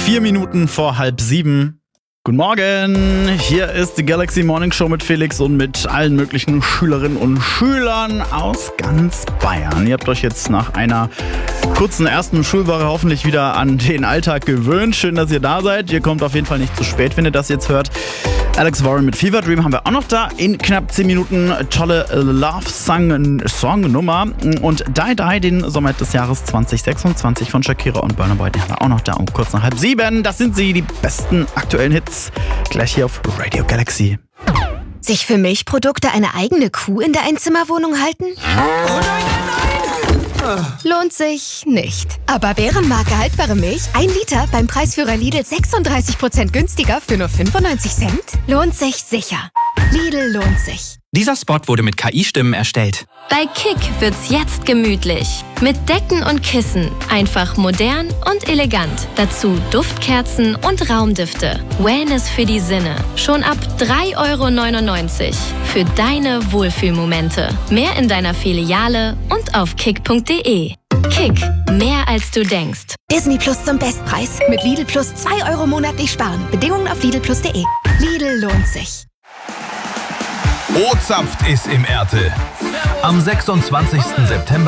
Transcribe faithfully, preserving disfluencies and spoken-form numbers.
Vier Minuten vor halb sieben. Guten Morgen, hier ist die Galaxy Morning Show mit Felix und mit allen möglichen Schülerinnen und Schülern aus ganz Bayern. Ihr habt euch jetzt nach einer kurzen ersten Schulwoche hoffentlich wieder an den Alltag gewöhnt. Schön, dass ihr da seid. Ihr kommt auf jeden Fall nicht zu spät, wenn ihr das jetzt hört. Alex Warren mit Fever Dream haben wir auch noch da. In knapp zehn Minuten tolle Love-Song-Nummer. Und Die Die, den Sommerhit des Jahres zwanzig sechsundzwanzig von Shakira und Burna Boy, den haben wir auch noch da um kurz nach halb sieben. Das sind sie, die besten aktuellen Hits. Gleich hier auf Radio Galaxy. Sich für Milchprodukte eine eigene Kuh in der Einzimmerwohnung halten? Lohnt sich nicht. Aber Bärenmarke haltbare Milch, ein Liter beim Preisführer Lidl sechsunddreißig Prozent günstiger für nur fünfundneunzig Cent? Lohnt sich sicher. Lidl lohnt sich. Dieser Spot wurde mit K I-Stimmen erstellt. Bei Kick wird's jetzt gemütlich. Mit Decken und Kissen. Einfach modern und elegant. Dazu Duftkerzen und Raumdüfte. Wellness für die Sinne. Schon ab drei Euro neunundneunzig. Für deine Wohlfühlmomente. Mehr in deiner Filiale und auf kick punkt de. Kick. Mehr als du denkst. Disney Plus zum Bestpreis. Mit Lidl Plus zwei Euro monatlich sparen. Bedingungen auf lidl plus punkt de. Lidl lohnt sich. O-Zapft ist im Erte. Am sechsundzwanzigsten September